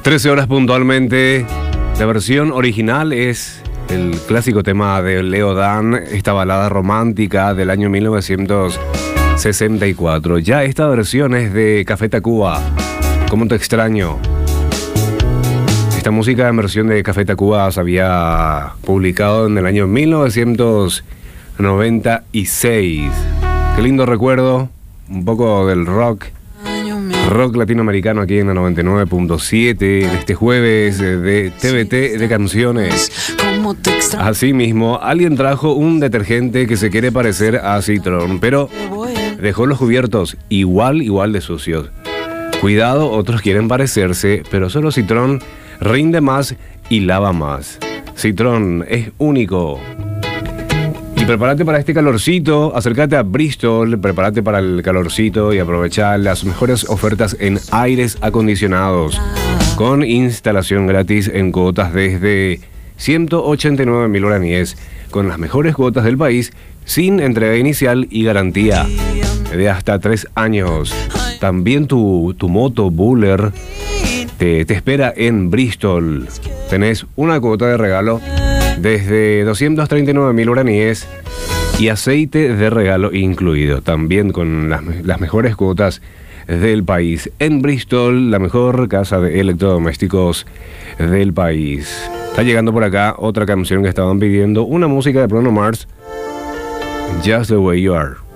13 horas puntualmente. La versión original es el clásico tema de Leo Dan, esta balada romántica del año 1964. Ya esta versión es de Café Tacuba, ¿Cómo te extraño? Esta música en versión de Café Tacuba se había publicado en el año 1996. Qué lindo recuerdo, un poco del rock latinoamericano aquí en la 99.7, en este jueves de TBT de canciones. Asimismo, alguien trajo un detergente que se quiere parecer a Citroën, pero dejó los cubiertos igual de sucios. Cuidado, otros quieren parecerse, pero solo Citroën rinde más y lava más. Citroën es único. Y prepárate para este calorcito, acércate a Bristol, prepárate para el calorcito y aprovecha las mejores ofertas en aires acondicionados, con instalación gratis en cuotas desde 189.000 guaraníes, con las mejores cuotas del país, sin entrega inicial y garantía de hasta 3 años. También tu moto Buller te espera en Bristol. Tenés una cuota de regalo desde 239.000 guaraníes y aceite de regalo incluido, también con las mejores cuotas del país. En Bristol, la mejor casa de electrodomésticos del país. Está llegando por acá otra canción que estaban pidiendo, una música de Bruno Mars, Just the Way You Are.